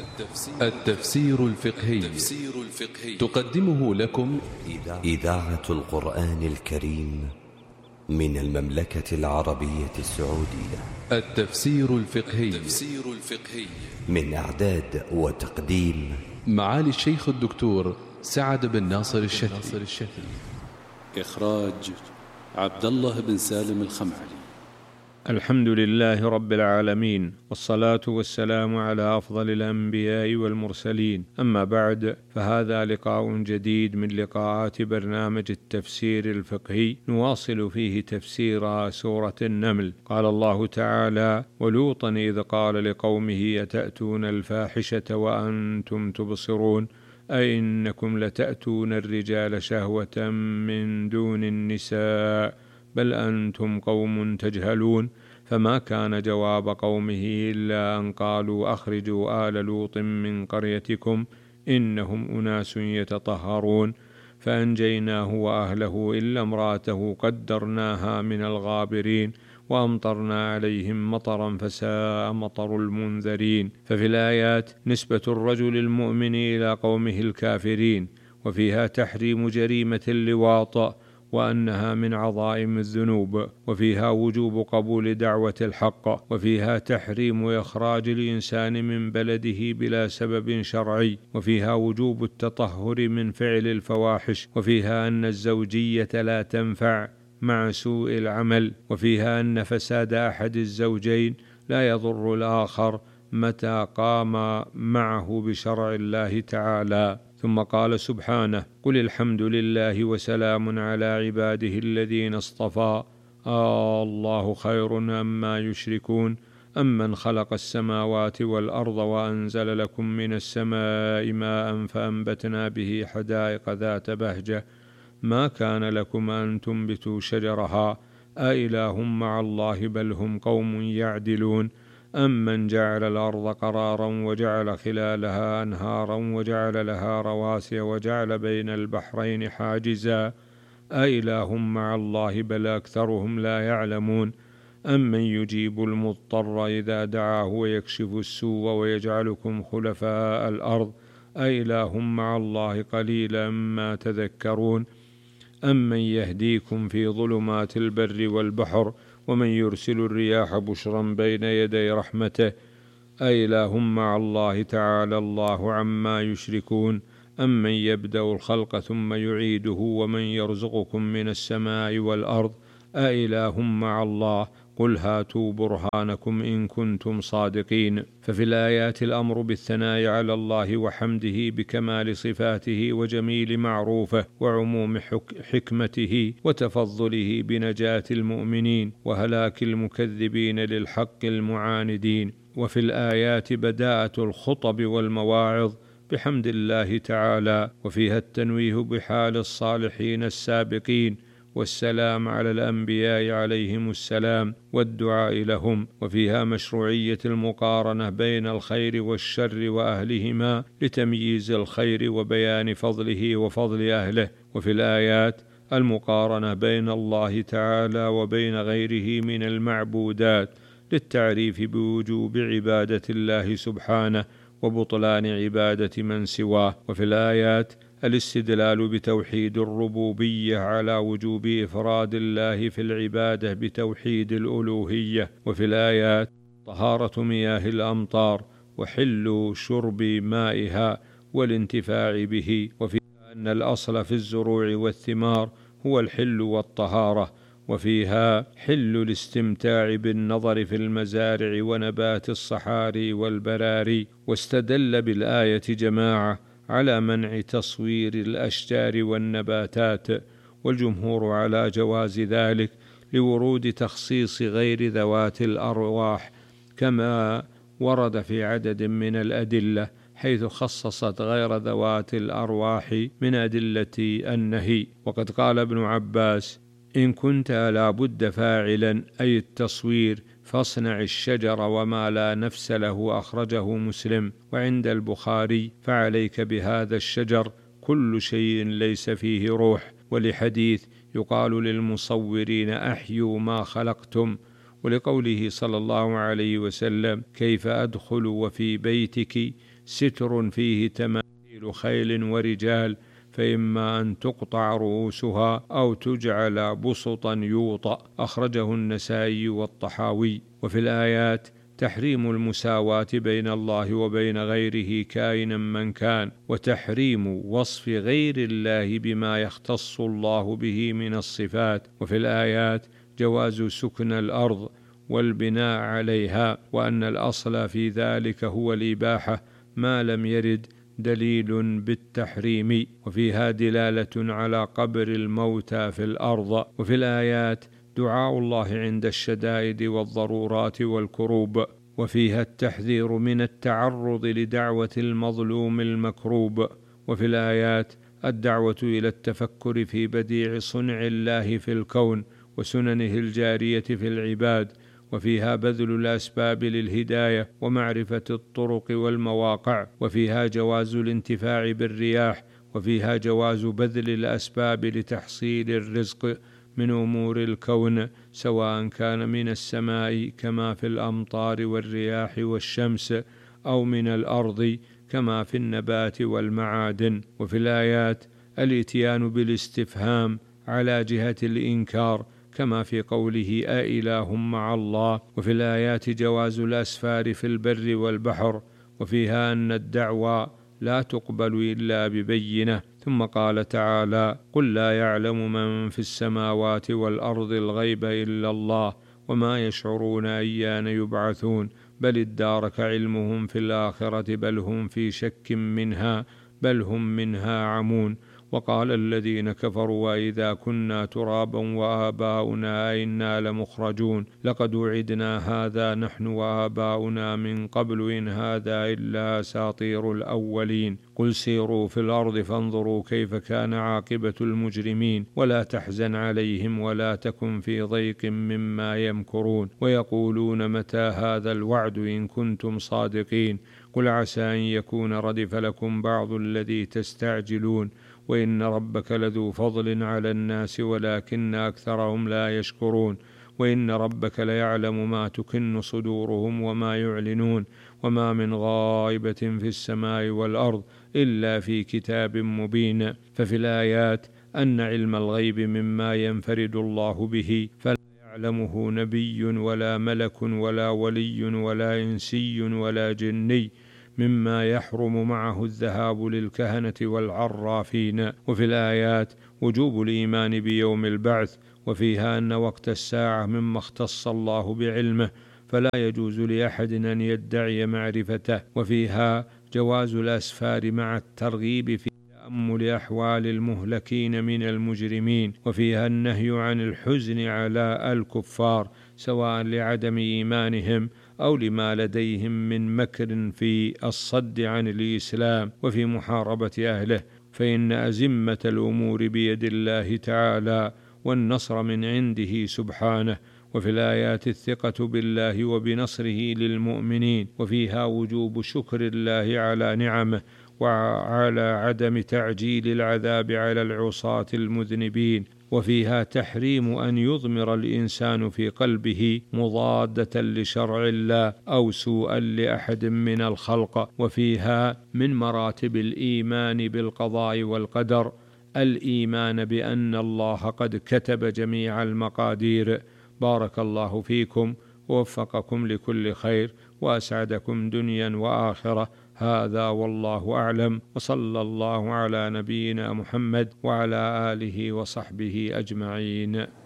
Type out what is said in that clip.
التفسير الفقهي تقدمه لكم إذاعة القرآن الكريم من المملكة العربية السعودية. التفسير الفقهي من إعداد وتقديم معالي الشيخ الدكتور سعد بن ناصر الشتري. إخراج عبد الله بن سالم الخمعلي. الحمد لله رب العالمين، والصلاة والسلام على أفضل الأنبياء والمرسلين، أما بعد، فهذا لقاء جديد من لقاءات برنامج التفسير الفقهي، نواصل فيه تفسير سورة النمل. قال الله تعالى: ولوطا إذ قال لقومه أتأتون الفاحشة وأنتم تبصرون أئنكم لتأتون الرجال شهوة من دون النساء بل أنتم قوم تجهلون. فما كان جواب قومه إلا أن قالوا أخرجوا آل لوط من قريتكم إنهم أناس يتطهرون. فأنجيناه وأهله إلا امرأته قدرناها من الغابرين وأمطرنا عليهم مطرا فساء مطر المنذرين. ففي الآيات نسبة الرجل المؤمن إلى قومه الكافرين، وفيها تحريم جريمة اللواط وأنها من عظائم الذنوب، وفيها وجوب قبول دعوة الحق، وفيها تحريم إخراج الإنسان من بلده بلا سبب شرعي، وفيها وجوب التطهر من فعل الفواحش، وفيها أن الزوجية لا تنفع مع سوء العمل، وفيها أن فساد أحد الزوجين لا يضر الآخر متى قام معه بشرع الله تعالى. ثم قال سبحانه: قل الحمد لله وسلام على عباده الذين اصطفى الله خير أما يشركون أمن خلق السماوات والأرض وأنزل لكم من السماء ماء فأنبتنا به حدائق ذات بهجة ما كان لكم أن تنبتوا شجرها أإله مع الله بل هم قوم يعدلون. أمن جعل الأرض قرارا وجعل خلالها أنهارا وجعل لها رواسي وجعل بين البحرين حاجزا أإله مع الله بل أكثرهم لا يعلمون. أمن يجيب المضطر إذا دعاه ويكشف السوء ويجعلكم خلفاء الأرض أإله مع الله قليلا ما تذكرون. أمن يهديكم في ظلمات البر والبحر ومن يرسل الرياح بشرا بين يدي رحمته أإله مع الله تعالى الله عما يشركون. أمن يبدأ الخلق ثم يعيده ومن يرزقكم من السماء والأرض أإله مع الله قل هاتوا برهانكم إن كنتم صادقين. ففي الآيات الأمر بالثناء على الله وحمده بكمال صفاته وجميل معروفه وعموم حكمته وتفضله بنجاة المؤمنين وهلاك المكذبين للحق المعاندين. وفي الآيات بداءة الخطب والمواعظ بحمد الله تعالى، وفيها التنويه بحال الصالحين السابقين والسلام على الأنبياء عليهم السلام والدعاء لهم، وفيها مشروعية المقارنة بين الخير والشر وأهلهما لتمييز الخير وبيان فضله وفضل أهله. وفي الآيات المقارنة بين الله تعالى وبين غيره من المعبودات للتعريف بوجوب عبادة الله سبحانه وبطلان عبادة من سواه. وفي الآيات الاستدلال بتوحيد الربوبية على وجوب إفراد الله في العبادة بتوحيد الألوهية. وفي الآيات طهارة مياه الأمطار وحل شرب مائها والانتفاع به. وفي أن الأصل في الزروع والثمار هو الحل والطهارة. وفيها حل الاستمتاع بالنظر في المزارع ونبات الصحاري والبراري. واستدل بالآية جماعة على منع تصوير الأشجار والنباتات، والجمهور على جواز ذلك لورود تخصيص غير ذوات الأرواح كما ورد في عدد من الأدلة حيث خصصت غير ذوات الأرواح من أدلة النهي. وقد قال ابن عباس: إن كنت لا بد فاعلا أي التصوير فاصنع الشجر وما لا نفس له أخرجه مسلم. وعند البخاري: فعليك بهذا الشجر كل شيء ليس فيه روح. ولحديث: يقال للمصورين أحيوا ما خلقتم. ولقوله صلى الله عليه وسلم: كيف أدخل وفي بيتك ستر فيه تماثيل خيل ورجال، فإما أن تقطع رؤوسها أو تجعل بسطا يوطأ. أخرجه النسائي والطحاوي. وفي الآيات تحريم المساواة بين الله وبين غيره كائنا من كان، وتحريم وصف غير الله بما يختص الله به من الصفات. وفي الآيات جواز سكن الأرض والبناء عليها، وأن الأصل في ذلك هو الإباحة ما لم يرد دليل بالتحريم. وفيها دلالة على قبر الموتى في الأرض. وفي الآيات دعاء الله عند الشدائد والضرورات والكروب، وفيها التحذير من التعرض لدعوة المظلوم المكروب. وفي الآيات الدعوة إلى التفكر في بديع صنع الله في الكون وسننه الجارية في العباد. وفيها بذل الأسباب للهداية ومعرفة الطرق والمواقع. وفيها جواز الانتفاع بالرياح. وفيها جواز بذل الأسباب لتحصيل الرزق من أمور الكون، سواء كان من السماء كما في الأمطار والرياح والشمس، أو من الأرض كما في النبات والمعادن. وفي الآيات الإتيان بالاستفهام على جهة الإنكار كما في قوله أإله مع الله. وفي الآيات جواز الأسفار في البر والبحر. وفيها أن الدعوى لا تقبل إلا ببينة. ثم قال تعالى: قل لا يعلم من في السماوات والأرض الغيب إلا الله وما يشعرون أيان يبعثون بل ادارك علمهم في الآخرة بل هم في شك منها بل هم منها عمون. وقال الذين كفروا: وإذا كنا ترابا وآباؤنا أئنا لمخرجون لقد وعدنا هذا نحن وآباؤنا من قبل إن هذا إلا أساطير الأولين. قل سيروا في الأرض فانظروا كيف كان عاقبة المجرمين ولا تحزن عليهم ولا تكن في ضيق مما يمكرون ويقولون متى هذا الوعد إن كنتم صادقين. قل عسى أن يكون ردف لكم بعض الذي تستعجلون وإن ربك لذو فضل على الناس ولكن أكثرهم لا يشكرون. وإن ربك ليعلم ما تكن صدورهم وما يعلنون وما من غائبة في السماء والأرض إلا في كتاب مبين. ففي الآيات أن علم الغيب مما ينفرد الله به، فلا يعلمه نبي ولا ملك ولا ولي ولا إنسي ولا جني، مما يحرم معه الذهاب للكهنة والعرافين. وفي الآيات وجوب الإيمان بيوم البعث، وفيها أن وقت الساعة مما اختص الله بعلمه فلا يجوز لأحد أن يدعي معرفته. وفيها جواز الأسفار مع الترغيب في تأمل أحوال المهلكين من المجرمين. وفيها النهي عن الحزن على الكفار سواء لعدم إيمانهم أو لما لديهم من مكر في الصد عن الإسلام وفي محاربة أهله، فإن أزمة الأمور بيد الله تعالى والنصر من عنده سبحانه. وفي الآيات الثقة بالله وبنصره للمؤمنين. وفيها وجوب شكر الله على نعمه وعلى عدم تعجيل العذاب على العصاة المذنبين. وفيها تحريم أن يضمر الإنسان في قلبه مضادة لشرع الله أو سوءا لأحد من الخلق. وفيها من مراتب الإيمان بالقضاء والقدر الإيمان بأن الله قد كتب جميع المقادير. بارك الله فيكم ووفقكم لكل خير وأسعدكم دنيا وآخرة. هذا والله أعلم، وصلى الله على نبينا محمد وعلى آله وصحبه أجمعين.